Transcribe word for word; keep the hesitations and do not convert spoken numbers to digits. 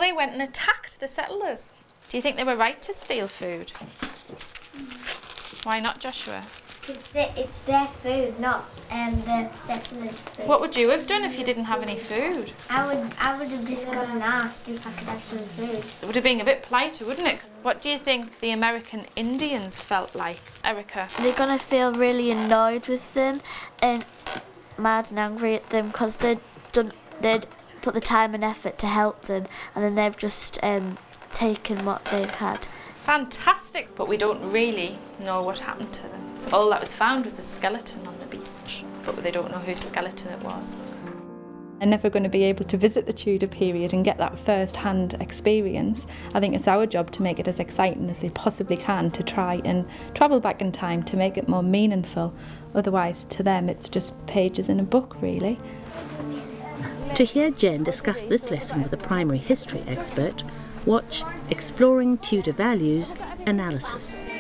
they went and attacked the settlers. Do you think they were right to steal food? Why not, Joshua? Because it's their food, not um, the settlers' food. What would you have done if you didn't have any food? I would, I would have just gone and asked if I could have some food. It would have been a bit politer, wouldn't it? What do you think the American Indians felt like, Erica? They're going to feel really annoyed with them and mad and angry at them because they'd, done, they'd put the time and effort to help them, and then they've just um, taken what they've had. Fantastic, but we don't really know what happened to them. So all that was found was a skeleton on the beach, but they don't know whose skeleton it was. They're never going to be able to visit the Tudor period and get that first-hand experience. I think it's our job to make it as exciting as they possibly can, to try and travel back in time to make it more meaningful. Otherwise, to them, it's just pages in a book, really. To hear Jen discuss this lesson with a primary history expert, watch Exploring Tudor Values Analysis.